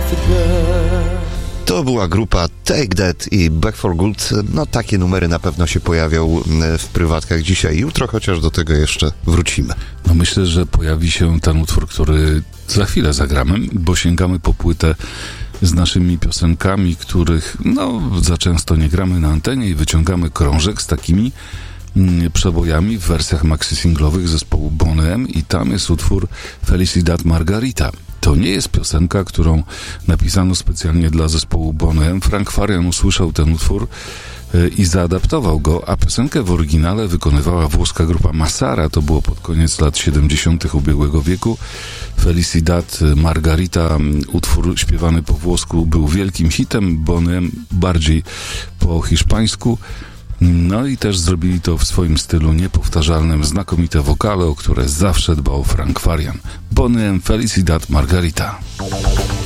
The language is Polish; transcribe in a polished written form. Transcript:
To była grupa Take That i Back for Good. No takie numery na pewno się pojawią w prywatkach dzisiaj i jutro, chociaż do tego jeszcze wrócimy. No myślę, że pojawi się ten utwór, który za chwilę zagramy, bo sięgamy po płytę z naszymi piosenkami, których za często nie gramy na antenie i wyciągamy krążek z takimi przebojami w wersjach maxi-singlowych zespołu Boney M i tam jest utwór Felicidad Margarita. To nie jest piosenka, którą napisano specjalnie dla zespołu Boney M. Frank Farian usłyszał ten utwór i zaadaptował go, a piosenkę w oryginale wykonywała włoska grupa Massara. To było pod koniec lat 70. ubiegłego wieku. Felicidad Margarita, utwór śpiewany po włosku, był wielkim hitem. Boney M bardziej po hiszpańsku. No i też zrobili to w swoim stylu niepowtarzalnym, znakomite wokale, o które zawsze dbał Frank Farian. Boney M, Felicidad Margarita.